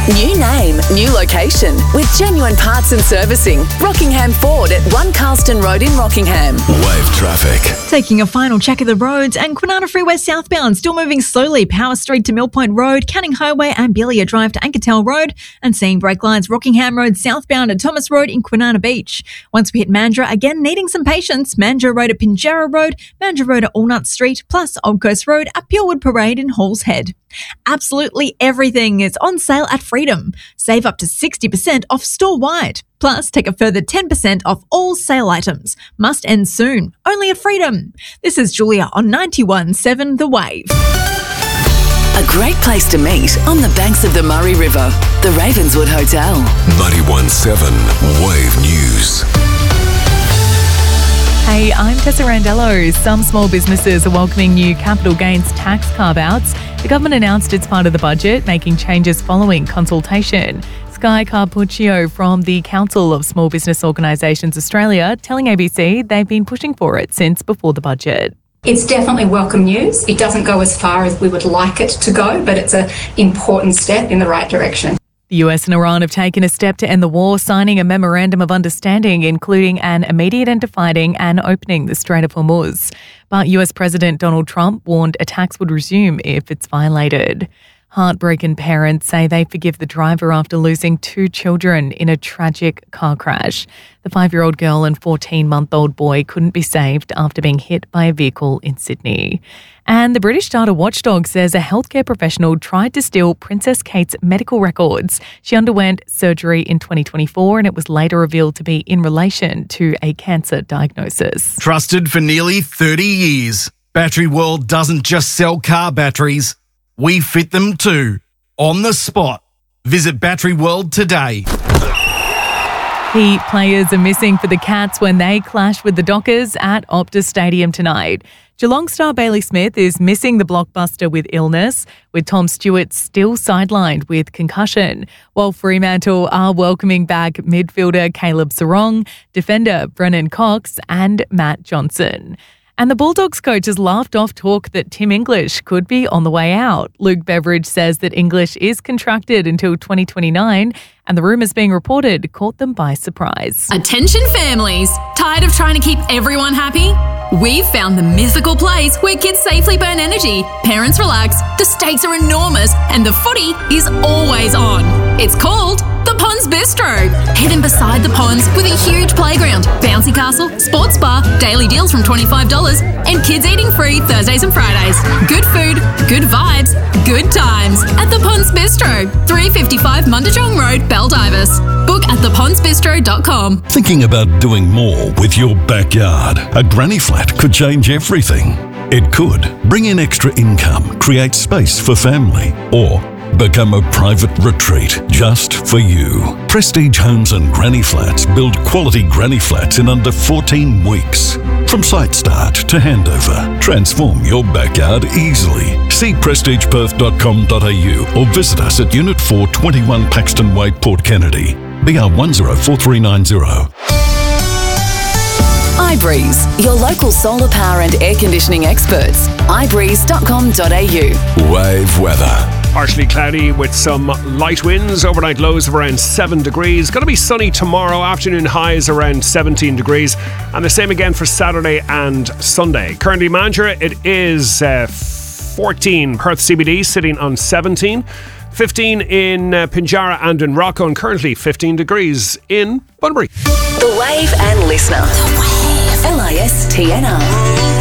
New name, new location with genuine parts and servicing. Rockingham Ford at 1 Carlston Road in Rockingham. Wave traffic. Taking a final check of the roads, and Kwinana Freeway southbound still moving slowly. Power Street to Mill Point Road, Canning Highway and Belia Drive to Ankertel Road, and seeing brake lines Rockingham Road southbound at Thomas Road in Kwinana Beach. Once we hit Mandurah, again needing some patience. Mandurah Road at Pinjarra Road, Mandurah Road at Allnut Street, plus Old Coast Road at Purewood Parade in Halls Head. Absolutely everything is on sale at Freedom. Save up to 60% off store-wide. Plus, take a further 10% off all sale items. Must end soon. Only at Freedom. This is Julia on 91.7 The Wave. A great place to meet on the banks of the Murray River. The Ravenswood Hotel. 91.7 Wave News. Hey, I'm Tessa Randello. Some small businesses are welcoming new capital gains tax carve-outs. The government announced it's part of the budget, making changes following consultation. Sky Carpuccio from the Council of Small Business Organisations Australia telling ABC they've been pushing for it since before the budget. It's definitely welcome news. It doesn't go as far as we would like it to go, but it's an important step in the right direction. The US and Iran have taken a step to end the war, signing a memorandum of understanding, including an immediate end to fighting and opening the Strait of Hormuz. But US President Donald Trump warned attacks would resume if it's violated. Heartbroken parents say they forgive the driver after losing 2 children in a tragic car crash. The 5-year-old girl and 14-month-old boy couldn't be saved after being hit by a vehicle in Sydney. And the British data watchdog says a healthcare professional tried to steal Princess Kate's medical records. She underwent surgery in 2024 and it was later revealed to be in relation to a cancer diagnosis. Trusted for nearly 30 years, Battery World doesn't just sell car batteries. We fit them too, on the spot. Visit Battery World today. Key players are missing for the Cats when they clash with the Dockers at Optus Stadium tonight. Geelong star Bailey Smith is missing the blockbuster with illness, with Tom Stewart still sidelined with concussion, while Fremantle are welcoming back midfielder Caleb Sarong, defender Brennan Cox and Matt Johnson. And the Bulldogs coach has laughed off talk that Tim English could be on the way out. Luke Beveridge says that English is contracted until 2029, and the rumours being reported caught them by surprise. Attention families! Tired of trying to keep everyone happy? We've found the mythical place where kids safely burn energy, parents relax, the stakes are enormous, and the footy is always on. It's called The Ponds Bistro. Hidden beside the ponds with a huge playground, bouncy castle, sports bar, daily deals from $25, and kids eating free Thursdays and Fridays. Good food, good vibes, good times at The Ponds Bistro, 355 Mundajong Road, Baldivis. Book at thepondsbistro.com. Thinking about doing more with your backyard? A granny flat could change everything. It could bring in extra income, create space for family, or become a private retreat just for you. Prestige Homes and Granny Flats build quality granny flats in under 14 weeks. From site start to handover, transform your backyard easily. See prestigeperth.com.au or visit us at Unit 4, 21 Paxton Way, Port Kennedy. BR 104390. iBreeze, your local solar power and air conditioning experts. ibreeze.com.au. Wave weather. Partially cloudy with some light winds. Overnight lows of around 7 degrees. Going to be sunny tomorrow. Afternoon highs around 17 degrees. And the same again for Saturday and Sunday. Currently Mandurah, it is 14. Perth CBD sitting on 17. 15 in Pinjarra and in Rocco. And currently 15 degrees in Bunbury. The Wave and Listener. The Wave. LISTNR.